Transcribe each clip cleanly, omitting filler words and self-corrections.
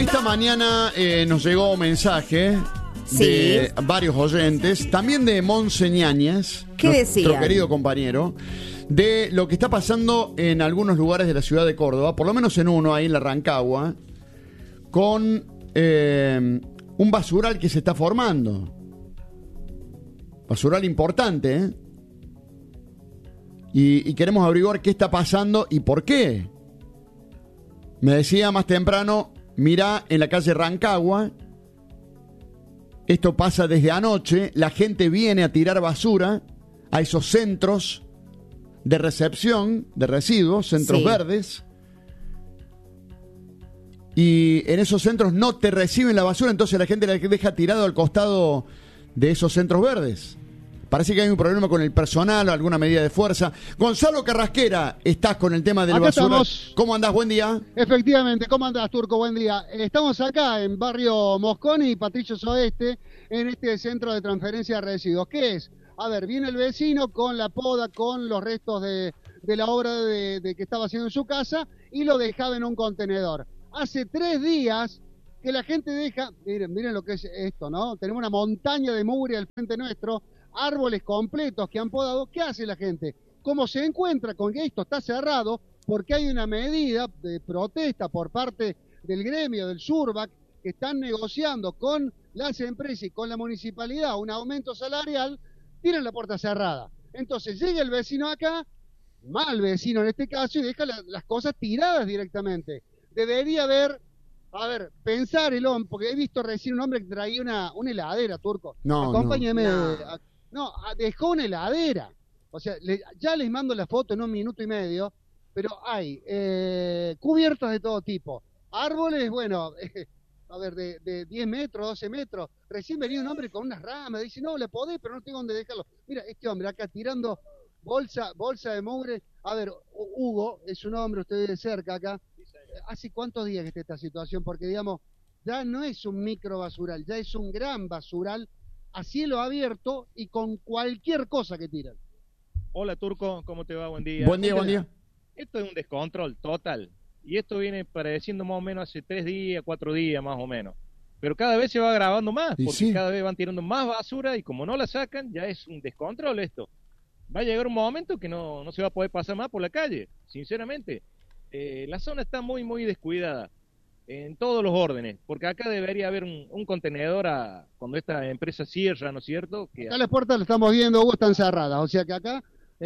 Esta mañana nos llegó un mensaje Sí. de varios oyentes, también de Monseñañas, ¿Qué nuestro decían? querido compañero, de lo que está pasando en algunos lugares de la ciudad de Córdoba, por lo menos en uno, ahí en la Rancagua, con un basural que se está formando. Basural importante, ¿eh? Y queremos averiguar qué está pasando y por qué. Me decía más temprano, mirá en la calle Rancagua, esto pasa desde anoche, la gente viene a tirar basura a esos centros de recepción de residuos, centros Sí. verdes, y en esos centros no te reciben la basura, entonces la gente la deja tirado al costado de esos centros verdes. Parece que hay un problema con el personal o alguna medida de fuerza. Gonzalo Carrasquera, estás con el tema del Acá basura. estamos. ¿Cómo andás? Buen día. Efectivamente, ¿cómo andás, Turco? Buen día. Estamos acá en barrio Mosconi y Patricios Oeste, en este centro de transferencia de residuos. ¿Qué es? A ver, viene el vecino con la poda, con los restos de la obra de que estaba haciendo en su casa y lo dejaba en un contenedor. Hace 3 días que la gente deja, miren lo que es esto, ¿no? Tenemos una montaña de mugre al frente nuestro, árboles completos que han podado. ¿Qué hace la gente? Como se encuentra con que esto está cerrado, porque hay una medida de protesta por parte del gremio, del Surbac, que están negociando con las empresas y con la municipalidad un aumento salarial, tienen la puerta cerrada. Entonces llega el vecino acá, mal vecino en este caso, y deja las cosas tiradas directamente. Debería haber, pensar el hombre, porque he visto recién un hombre que traía una heladera, Turco. No, Acompáñeme. no. Dejó una heladera. O sea, ya les mando la foto en 1 minuto y medio, pero hay cubiertas de todo tipo. Árboles, bueno, de 10 metros, 12 metros. Recién venía un hombre con unas ramas, dice, no, le podés, pero no tengo dónde dejarlo. Mira, este hombre acá tirando bolsa de mugre. A ver, Hugo, es un hombre, usted de cerca acá. ¿Hace cuántos días que está esta situación? Porque, digamos, ya no es un micro basural, ya es un gran basural a cielo abierto y con cualquier cosa que tiran. Hola Turco, ¿cómo te va? Buen día. Buen día, buen día. Esto es un descontrol total. Y esto viene pareciendo más o menos hace 3 días, 4 días más o menos. Pero cada vez se va agravando más, Y porque sí. cada vez van tirando más basura y como no la sacan, ya es un descontrol esto. Va a llegar un momento que no se va a poder pasar más por la calle, sinceramente. La zona está muy, muy descuidada en todos los órdenes, porque acá debería haber un contenedor cuando esta empresa cierra, ¿no es cierto? Que Acá las puertas las estamos viendo, Hugo, están cerradas. O sea que acá,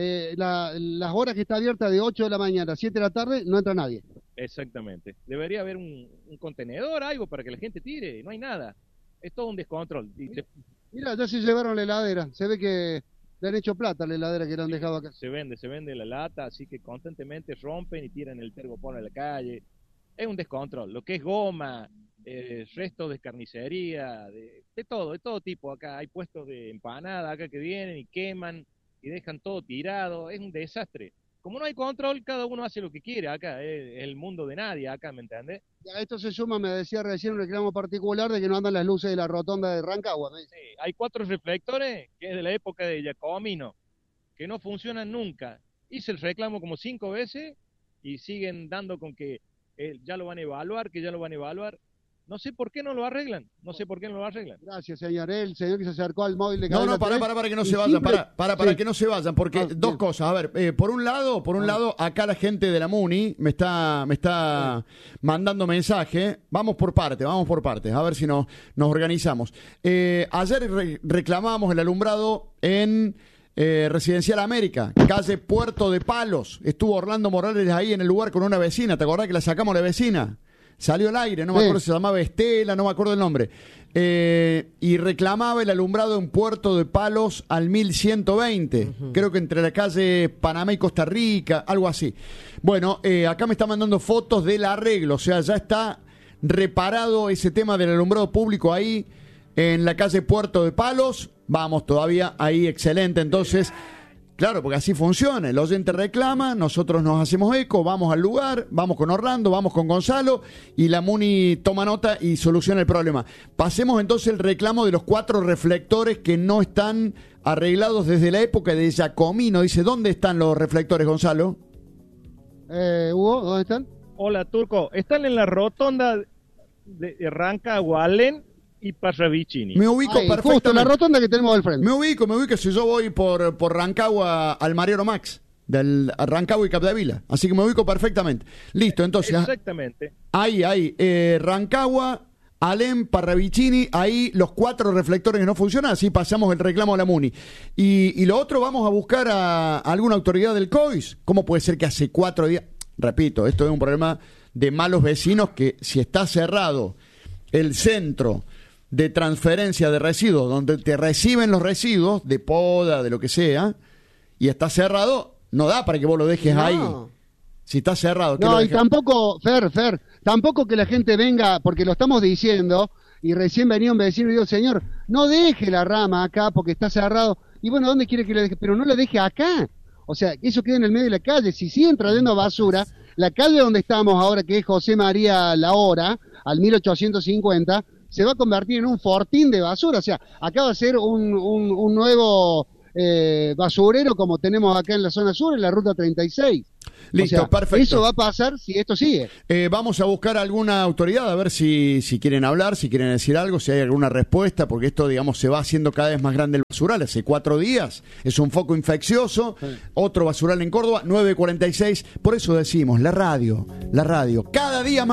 las horas que está abierta de 8 de la mañana a 7 de la tarde, no entra nadie. Exactamente. Debería haber un contenedor, algo para que la gente tire. No hay nada. Es todo un descontrol. Mira, ya se llevaron la heladera. Se ve que le han hecho plata a la heladera que le han dejado acá. Se vende la lata, así que constantemente rompen y tiran el tergopor a la calle. Es un descontrol. Lo que es goma, restos de carnicería, de todo tipo. Acá hay puestos de empanada acá que vienen y queman y dejan todo tirado. Es un desastre. Como no hay control, cada uno hace lo que quiere. Acá es el mundo de nadie, acá, ¿me entiendes? A esto se suma, me decía recién, un reclamo particular de que no andan las luces de la rotonda de Rancagua. Me dice. Sí, hay 4 reflectores que es de la época de Giacomino, que no funcionan nunca. Hice el reclamo como 5 veces y siguen dando con que ya lo van a evaluar, que ya lo van a evaluar. No sé por qué no lo arreglan, Gracias, señor. El señor que se acercó al móvil de No, Cadena para 3, que no y se vayan, siempre- para Sí. que no se vayan, porque dos bien. cosas. A ver, por un lado, acá la gente de la MUNI me está mandando mensaje. Vamos por partes, a ver si nos organizamos. Ayer reclamamos el alumbrado en Residencial América, calle Puerto de Palos. Estuvo Orlando Morales ahí en el lugar con una vecina. ¿Te acordás que la sacamos a la vecina? Salió al aire, no me acuerdo si se llamaba Estela, no me acuerdo el nombre. Y reclamaba el alumbrado en Puerto de Palos al 1120. Creo que entre la calle Panamá y Costa Rica, algo así. Bueno, acá me está mandando fotos del arreglo, o sea, ya está reparado ese tema del alumbrado público ahí en la calle Puerto de Palos. Vamos todavía ahí, excelente. Entonces, claro, porque así funciona. El oyente reclama, nosotros nos hacemos eco, vamos al lugar, vamos con Orlando, vamos con Gonzalo y la MUNI toma nota y soluciona el problema. Pasemos entonces el reclamo de los 4 reflectores que no están arreglados desde la época de Giacomino. Dice, ¿dónde están los reflectores, Gonzalo? Hugo, ¿dónde están? Hola Turco, están en la rotonda de Rancagua, Alén y Parravicini. Me ubico perfectamente. Justo la rotonda que tenemos al frente. Me ubico si yo voy por Rancagua al Mariano Max, del Rancagua y Capdevila. Así que me ubico perfectamente. Listo, entonces. Exactamente. Ahí, Rancagua, Alem, Parravicini, ahí los 4 reflectores que no funcionan, así pasamos el reclamo a la MUNI. Y lo otro, vamos a buscar a alguna autoridad del COIS. ¿Cómo puede ser que hace 4 días? Repito, esto es un problema de malos vecinos, que si está cerrado el centro de transferencia de residuos, donde te reciben los residuos de poda, de lo que sea, y está cerrado, no da para que vos lo dejes ahí. Si está cerrado. No, y tampoco, Fer, tampoco que la gente venga, porque lo estamos diciendo, y recién venía un vecino y dijo, señor, no deje la rama acá porque está cerrado. Y bueno, ¿dónde quiere que le deje? Pero no la deje acá. O sea, que eso quede en el medio de la calle. Si siguen trayendo basura, la calle donde estamos ahora, que es José María La Hora, al 1850, se va a convertir en un fortín de basura. O sea, acá va a ser un nuevo basurero como tenemos acá en la zona sur, en la ruta 36. Listo, o sea, perfecto. Eso va a pasar si esto sigue. Vamos a buscar alguna autoridad a ver si quieren hablar, si quieren decir algo, si hay alguna respuesta, porque esto, digamos, se va haciendo cada vez más grande el basural. Hace 4 días es un foco infeccioso, otro basural en Córdoba, 9:46. Por eso decimos, la radio, cada día más.